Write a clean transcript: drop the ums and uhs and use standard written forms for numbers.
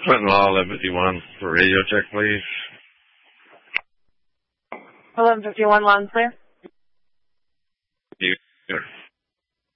Clinton Law 1151 for radio check, please. 1151, line clear. You.